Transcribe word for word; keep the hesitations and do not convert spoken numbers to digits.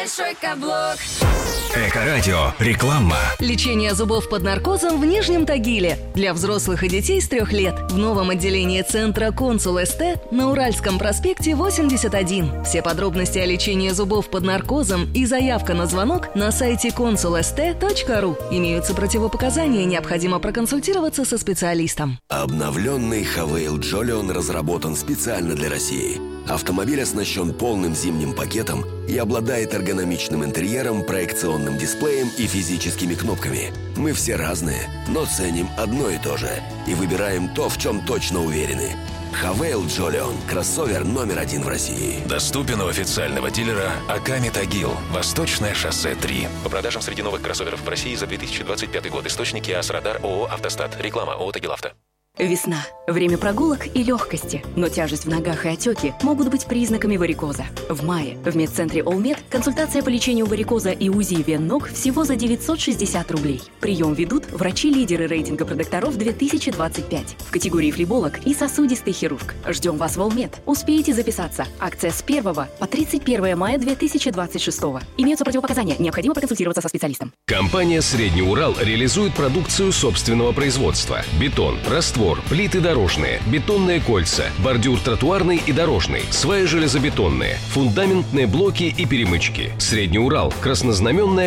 Большой каблук. Эко-радио. Реклама. Лечение зубов под наркозом в Нижнем Тагиле. Для взрослых и детей с трех лет. В новом отделении центра «Консул СТ» на Уральском проспекте восемьдесят один. Все подробности о лечении зубов под наркозом и заявка на звонок на сайте консул эс тэ точка ру. Имеются противопоказания, необходимо проконсультироваться со специалистом. Обновленный Хавейл Джолион разработан специально для России. Автомобиль оснащен полным зимним пакетом и обладает эргономичным интерьером, проекционным дисплеем и физическими кнопками. Мы все разные, но ценим одно и то же и выбираем то, в чем точно уверены. Хавейл Джолион – кроссовер номер один в России. Доступен у официального дилера Аками Тагил. Восточное шоссе три. По продажам среди новых кроссоверов в России за две тысячи двадцать пятый год. Источники АС-Радар, ООО «Автостат». Реклама ООО «Тагил-Авто». Весна. Время прогулок и легкости. Но тяжесть в ногах и отеки могут быть признаками варикоза. В мае в медцентре Олмед консультация по лечению варикоза и УЗИ вен ног всего за девятьсот шестьдесят рублей. Прием ведут врачи-лидеры рейтинга продокторов две тысячи двадцать пять в категории флеболог и сосудистый хирург. Ждем вас в Олмед. Успеете записаться. Акция с первого по тридцать первое мая две тысячи двадцать шестого. Имеются противопоказания. Необходимо проконсультироваться со специалистом. Компания «Средний Урал» реализует продукцию собственного производства. Бетон, раствор, плиты дорожные, бетонные кольца, бордюр тротуарный и дорожный, сваи железобетонные, фундаментные блоки и перемычки. «Средний Урал» — краснознаменная